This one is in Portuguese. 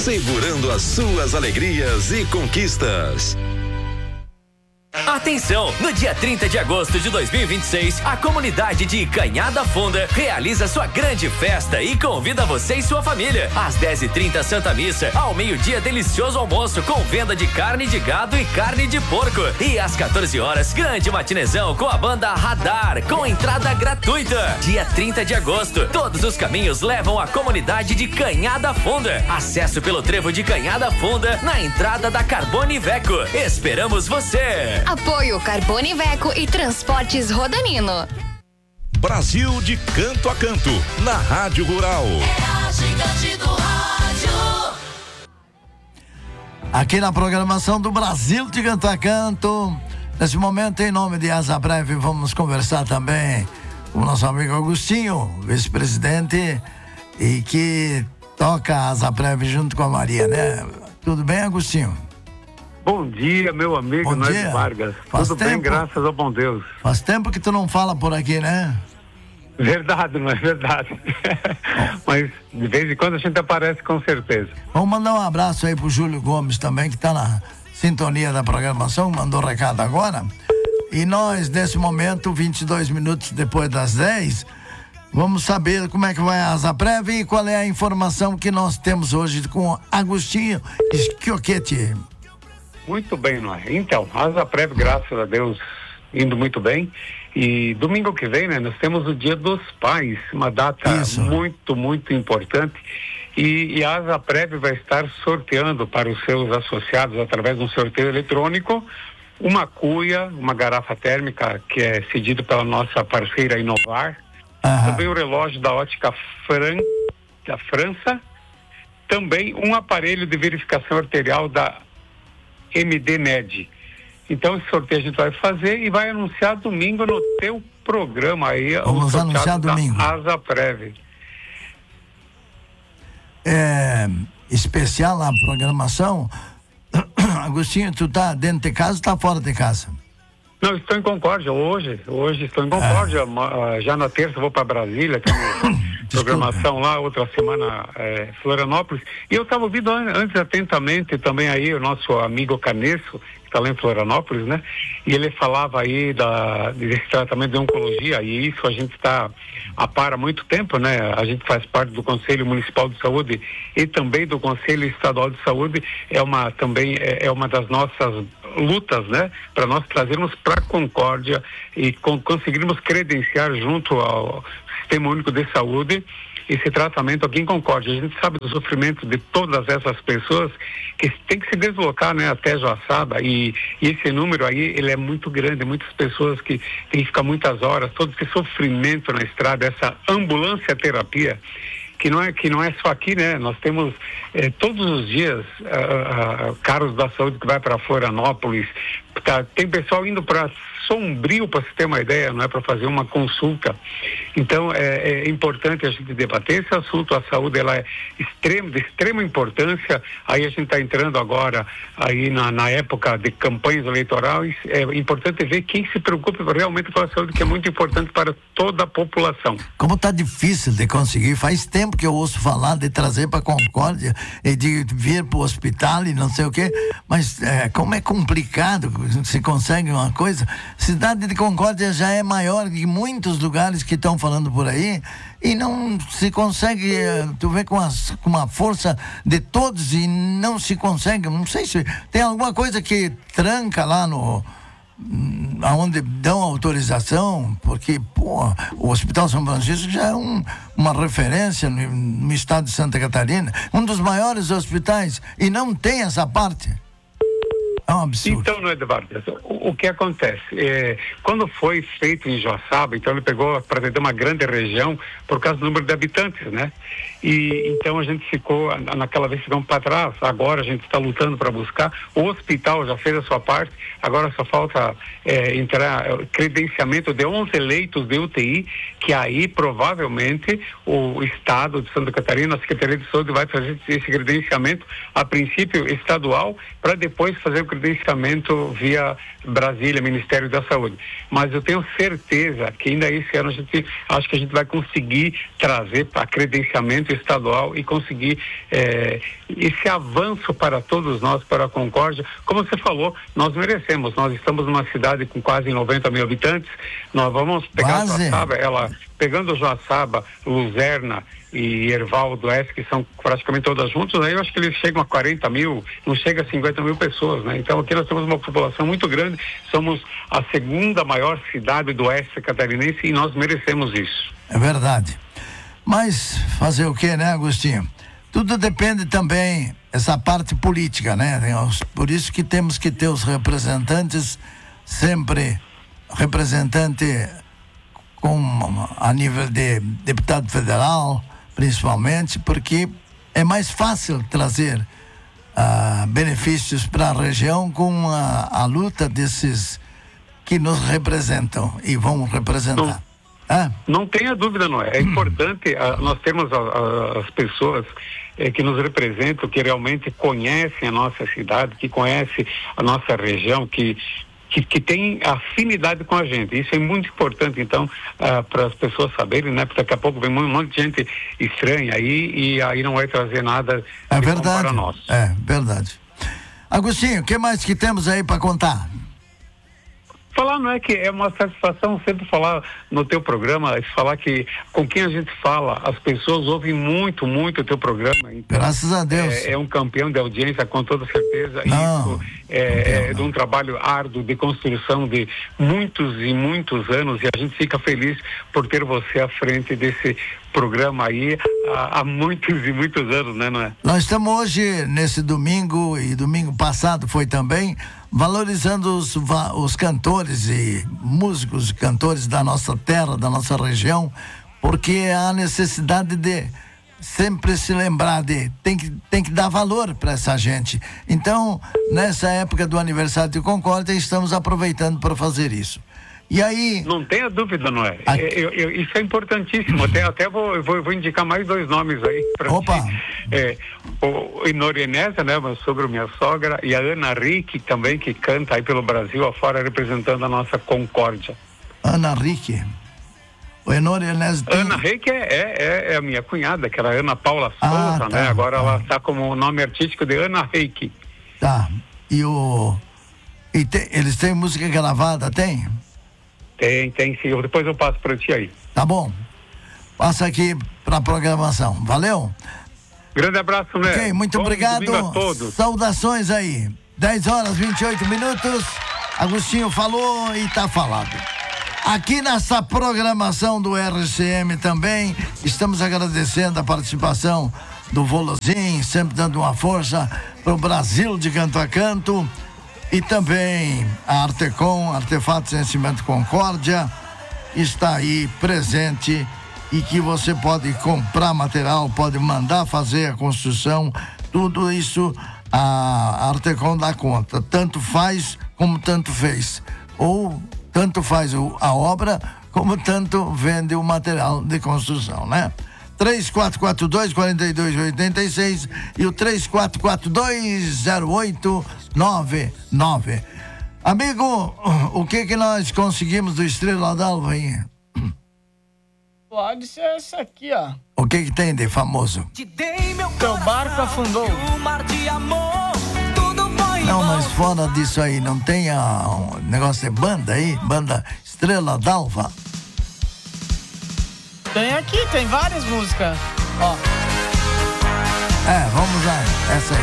segurando as suas alegrias e conquistas. Atenção! No dia 30 de agosto de 2026, a comunidade de Canhada Funda realiza sua grande festa e convida você e sua família. Às 10h30, Santa Missa. Ao meio-dia, delicioso almoço com venda de carne de gado e carne de porco. E às 14 horas, grande matinezão com a banda Radar, com entrada gratuita. Dia 30 de agosto, todos os caminhos levam à comunidade de Canhada Funda. Acesso pelo trevo de Canhada Funda na entrada da Carbone Veco. Esperamos você! Apoio Carbone Veco e Transportes Rodanino. Brasil de canto a canto, na Rádio Rural. É a gigante do rádio. Aqui na programação do Brasil de canto a canto, nesse momento, em nome de Asa Breve, vamos conversar também com o nosso amigo Agostinho, vice-presidente, e que toca a Asa Breve junto com a Maria, né? Tudo bem, Agostinho? Bom dia, meu amigo Noé Vargas. Tudo bem, graças ao bom Deus. Faz tempo que tu não fala por aqui, né? Verdade, não é verdade. Mas de vez em quando a gente aparece com certeza. Vamos mandar um abraço aí pro Júlio Gomes também, que tá na sintonia da programação, mandou recado agora. E nós, nesse momento, 22 minutos depois das 10, vamos saber como é que vai a Asa Breve e qual é a informação que nós temos hoje com Agostinho Schiochetti. Muito bem, Noé. Então, a Asa Breve, graças a Deus, indo muito bem. E domingo que vem, né, nós temos o Dia dos Pais, uma data muito, muito importante. E a Asa Breve vai estar sorteando para os seus associados, através de um sorteio eletrônico, uma cuia, uma garrafa térmica, que é cedido pela nossa parceira Inovar. Também o relógio da Ótica da França. Também um aparelho de verificação arterial da MDNED. Então esse sorteio a gente vai fazer e vai anunciar domingo no teu programa aí. Vamos anunciar domingo. Asa Breve. É especial a programação. Agostinho, tu tá dentro de casa ou tá fora de casa? Não, estou em Concórdia hoje estou em Concórdia, já na terça vou para Brasília, tem programação lá, outra semana Florianópolis, e eu estava ouvindo antes atentamente também aí o nosso amigo Canesso, que está lá em Florianópolis, né, e ele falava aí desse tratamento de oncologia, e isso a gente está a par há muito tempo, né, a gente faz parte do Conselho Municipal de Saúde e também do Conselho Estadual de Saúde, é uma das nossas lutas, né, para nós trazermos para Concórdia e conseguirmos credenciar junto ao Sistema Único de Saúde esse tratamento aqui em Concórdia. A gente sabe do sofrimento de todas essas pessoas que tem que se deslocar, né, até Joaçaba, e esse número aí, ele é muito grande, muitas pessoas que têm que ficar muitas horas, todo esse sofrimento na estrada, essa ambulância terapia, que não é só aqui, né? Nós temos todos os dias carros da saúde que vai para Florianópolis, tem pessoal indo para Sombrio, para você ter uma ideia, não é, para fazer uma consulta. Então é importante a gente debater esse assunto. A saúde, ela é de extrema importância. Aí a gente está entrando agora aí na época de campanhas eleitorais. É importante ver quem se preocupa realmente com a saúde, que é muito importante para toda a população. Como está difícil de conseguir, faz tempo que eu ouço falar de trazer para Concórdia e de vir para o hospital e não sei o quê, mas como é complicado se consegue uma coisa. Cidade de Concórdia já é maior que muitos lugares que estão falando por aí e não se consegue, tu vê com uma força de todos e não se consegue, não sei se tem alguma coisa que tranca lá aonde dão autorização, porque o Hospital São Francisco já é uma referência no estado de Santa Catarina, um dos maiores hospitais, e não tem essa parte. É um absurdo. Então, não é, Eduardo, o que acontece? Quando foi feito em Joaçaba, então ele pegou para ter uma grande região por causa do número de habitantes, né? E então a gente ficou, naquela vez ficamos para trás, agora a gente está lutando para buscar. O hospital já fez a sua parte, agora só falta entrar credenciamento de 11 leitos de UTI, que aí provavelmente o Estado de Santa Catarina, a Secretaria de Saúde vai fazer esse credenciamento, a princípio estadual, para depois fazer o credenciamento via Brasília, Ministério da Saúde. Mas eu tenho certeza que ainda esse ano acho que a gente vai conseguir trazer para credenciamento estadual e conseguir esse avanço para todos nós, para a Concórdia. Como você falou, nós merecemos. Nós estamos numa cidade com quase 90 mil habitantes. Nós vamos pegar Joaçaba, pegando Joaçaba, Luzerna e Erval do Oeste, que são praticamente todas juntas, aí eu acho que eles chegam a 40 mil, não chega a 50 mil pessoas, né? Então aqui nós temos uma população muito grande, somos a segunda maior cidade do Oeste catarinense e nós merecemos isso. É verdade. Mas fazer o quê, né, Agostinho? Tudo depende também, essa parte política, né? Por isso que temos que ter os representantes, sempre representante a nível de deputado federal, principalmente, porque é mais fácil trazer benefícios para a região com a luta desses que nos representam e vão representar. Não tenha dúvida, não é? É importante nós termos as pessoas que nos representam, que realmente conhecem a nossa cidade, que conhecem a nossa região, que tem afinidade com a gente. Isso é muito importante, então, para as pessoas saberem, né? Porque daqui a pouco vem um monte de gente estranha aí e aí não vai trazer nada para nós. É verdade. Agostinho, o que mais que temos aí para contar? Falar não é que é uma satisfação sempre falar no teu programa, falar que com quem a gente fala, as pessoas ouvem muito, muito o teu programa. Então, graças a Deus. É um campeão de audiência, com toda certeza. Não, isso é de um trabalho árduo de construção de muitos e muitos anos e a gente fica feliz por ter você à frente desse programa aí há muitos e muitos anos, né, não é? Nós estamos hoje, nesse domingo, e domingo passado foi também, valorizando os cantores e músicos e cantores da nossa terra, da nossa região, porque há necessidade de sempre se lembrar tem que dar valor para essa gente. Então, nessa época do aniversário de Concórdia, estamos aproveitando para fazer isso. E aí... Não tenha dúvida, não é? Isso é importantíssimo. Até vou indicar mais 2 nomes aí para ti. O Inorinésia, né, meu sogro, minha sogra, e a Ana Rick também, que canta aí pelo Brasil afora, representando a nossa Concórdia. Ana Rick. O Inorinésia tem... Ana Rick é a minha cunhada, que era Ana Paula Souza, né? Agora ela está como o nome artístico de Ana Rick. Tá. Eles têm música gravada, tem? Tem sim. Depois eu passo para ti aí. Tá bom. Passa aqui para a programação. Valeu? Grande abraço, né? Ok, muito obrigado. A todos. Saudações aí. 10h28. Agostinho falou e tá falado. Aqui nessa programação do RCM também, estamos agradecendo a participação do Volozin, sempre dando uma força para o Brasil de canto a canto. E também a Artecom, Artefatos em Cimento Concórdia, está aí presente e que você pode comprar material, pode mandar fazer a construção, tudo isso a Artecom dá conta. Tanto faz como tanto fez. Ou tanto faz a obra como tanto vende o material de construção, né? 3442-4286 e o 3442-0899. Amigo, o que nós conseguimos do Estrela d'Alva aí? Pode ser essa aqui, ó. O que tem de famoso? Teu barco afundou. Não, mas fora disso aí, não tem um negócio de banda aí? Banda Estrela d'Alva? Tem aqui, tem várias músicas. Ó. Vamos lá, essa aí.